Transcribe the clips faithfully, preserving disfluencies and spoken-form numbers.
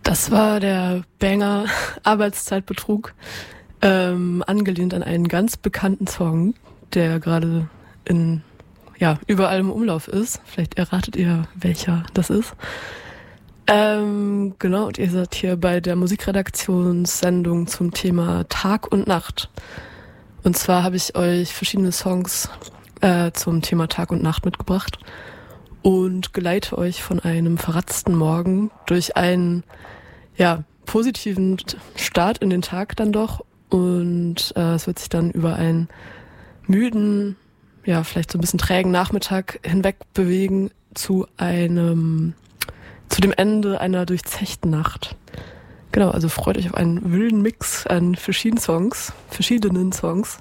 Das war der Banger Arbeitszeitbetrug, ähm, angelehnt an einen ganz bekannten Song, der gerade in ja überall im Umlauf ist. Vielleicht erratet ihr, welcher das ist. Ähm, genau, und ihr seid hier bei der Musikredaktionssendung zum Thema Tag und Nacht. Und zwar habe ich euch verschiedene Songs äh, zum Thema Tag und Nacht mitgebracht und geleite euch von einem verratzten Morgen durch einen ja, positiven Start in den Tag dann doch. Und äh, es wird sich dann über einen müden, ja, vielleicht so ein bisschen trägen Nachmittag hinweg bewegen zu einem zu dem Ende einer durchzechten Nacht. Genau, also freut euch auf einen wilden Mix an verschiedenen Songs, verschiedenen Songs.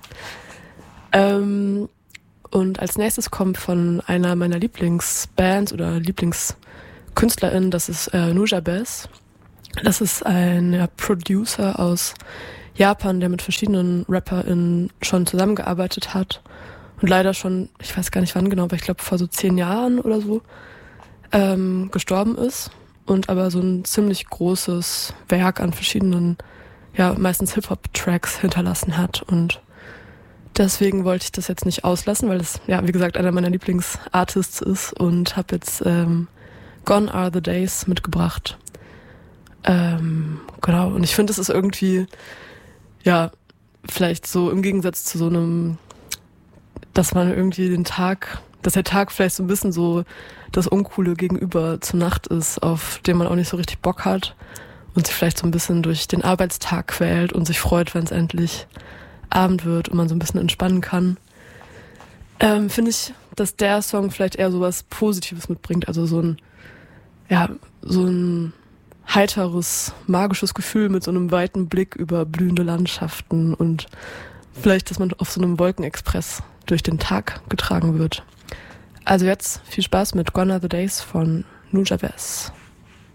Ähm, und als nächstes kommt von einer meiner Lieblingsbands oder LieblingskünstlerInnen, das ist äh, Nujabes. Das ist ein ja, Producer aus Japan, der mit verschiedenen RapperInnen schon zusammengearbeitet hat und leider schon, ich weiß gar nicht wann genau, aber ich glaube vor so zehn Jahren oder so, Ähm, gestorben ist und aber so ein ziemlich großes Werk an verschiedenen, ja, meistens Hip-Hop-Tracks hinterlassen hat und deswegen wollte ich das jetzt nicht auslassen, weil es, ja, wie gesagt, einer meiner Lieblingsartists ist und habe jetzt ähm, Gone Are the Days mitgebracht. Ähm, genau, und ich finde, es ist irgendwie, ja, vielleicht so im Gegensatz zu so einem, dass man irgendwie den Tag, dass der Tag vielleicht so ein bisschen so das Uncoole gegenüber zur Nacht ist, auf den man auch nicht so richtig Bock hat und sich vielleicht so ein bisschen durch den Arbeitstag quält und sich freut, wenn es endlich Abend wird und man so ein bisschen entspannen kann. Ähm, finde ich, dass der Song vielleicht eher so was Positives mitbringt, also so ein, ja, so ein heiteres, magisches Gefühl mit so einem weiten Blick über blühende Landschaften und vielleicht, dass man auf so einem Wolkenexpress durch den Tag getragen wird. Also jetzt viel Spaß mit Gone Are the Days von Nujabes.